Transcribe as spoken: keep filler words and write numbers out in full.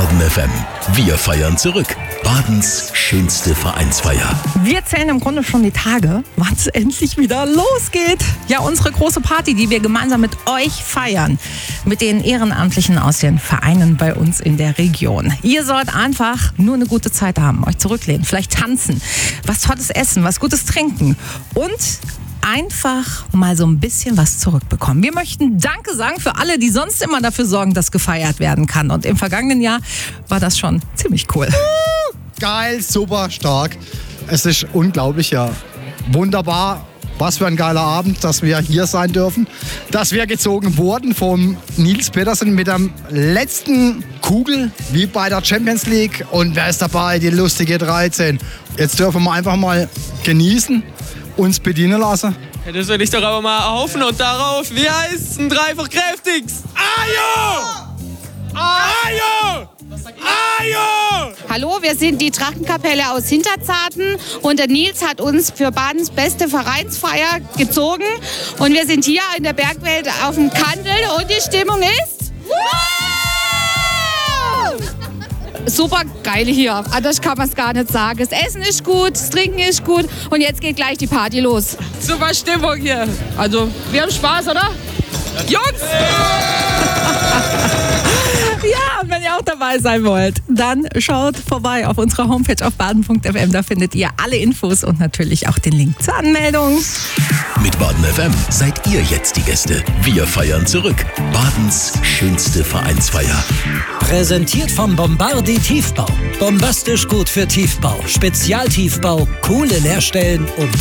Baden F M. Wir feiern zurück. Badens schönste Vereinsfeier. Wir zählen im Grunde schon die Tage, wann es endlich wieder losgeht. Ja, unsere große Party, die wir gemeinsam mit euch feiern. Mit den Ehrenamtlichen aus den Vereinen bei uns in der Region. Ihr sollt einfach nur eine gute Zeit haben, euch zurücklehnen, vielleicht tanzen, was Tolles essen, was Gutes trinken und einfach mal so ein bisschen was zurückbekommen. Wir möchten Danke sagen für alle, die sonst immer dafür sorgen, dass gefeiert werden kann. Und im vergangenen Jahr war das schon ziemlich cool. Geil, super, stark. Es ist unglaublich, ja. Wunderbar. Was für ein geiler Abend, dass wir hier sein dürfen. Dass wir gezogen wurden vom Nils Petersen mit der letzten Kugel, wie bei der Champions League. Und wer ist dabei? Die lustige dreizehn. Jetzt dürfen wir einfach mal genießen, uns bedienen lassen. Ja, das will ich doch aber mal erhoffen und darauf, wie heißt ein dreifach kräftigst? Ajo! Ajo! Ajo! Hallo, wir sind die Trachtenkapelle aus Hinterzarten und der Nils hat uns für Badens beste Vereinsfeier gezogen und wir sind hier in der Bergwelt auf dem Kandel und die Stimmung ist super geil hier. Anders kann man es gar nicht sagen. Das Essen ist gut, das Trinken ist gut und jetzt geht gleich die Party los. Super Stimmung hier. Also, wir haben Spaß, oder? Jungs! Ja, und wenn ihr auch dabei sein wollt, dann schaut vorbei auf unserer Homepage auf baden punkt f m. Da findet ihr alle Infos und natürlich auch den Link zur Anmeldung. Mit Baden F M seid ihr jetzt die Gäste. Wir feiern zurück. Badens schönste Vereinsfeier. Präsentiert vom Bombardi Tiefbau. Bombastisch gut für Tiefbau, Spezialtiefbau, coole Leerstellen und